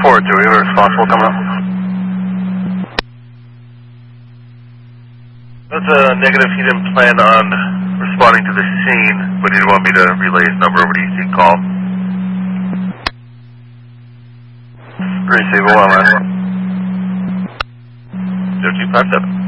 4-2, we have a responsible coming up. That's a negative. He didn't plan on responding to the scene, but he didn't want me to relay his number over to EC call. Receive 1, man. 0257.